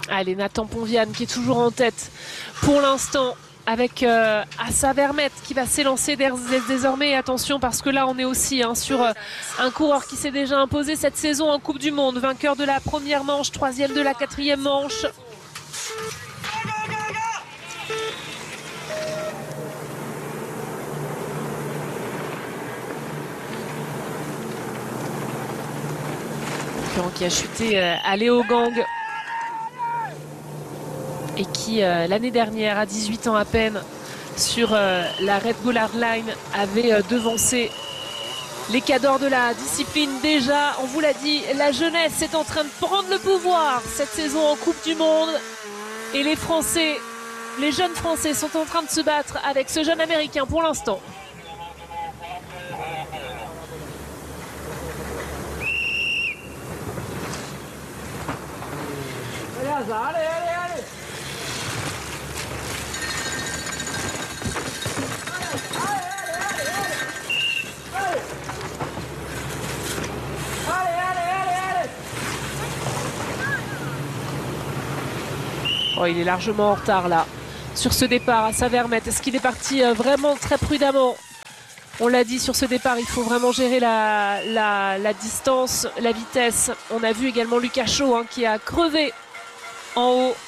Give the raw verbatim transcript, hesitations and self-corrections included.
Allez, Nathan Ponviane qui est toujours en tête pour l'instant avec euh, Assa Vermette qui va s'élancer désormais. Attention parce que là on est aussi hein, sur euh, un coureur qui s'est déjà imposé cette saison en Coupe du Monde. Vainqueur de la première manche, troisième de la quatrième manche. Qui a chuté euh, à Léogang. Et qui, euh, l'année dernière, à dix-huit ans à peine, sur euh, la Red Bull Hardline, avait euh, devancé les cadors de la discipline. Déjà, on vous l'a dit, la jeunesse est en train de prendre le pouvoir cette saison en Coupe du Monde. Et les Français, les jeunes Français sont en train de se battre avec ce jeune Américain pour l'instant. Allez, allez, allez. Oh, il est largement en retard là sur ce départ Assa Vermette. Est-ce qu'il est parti euh, vraiment très prudemment? On l'a dit, sur ce départ, il faut vraiment gérer la, la, la distance, la vitesse. On a vu également Lucas Chaud hein, qui a crevé en haut.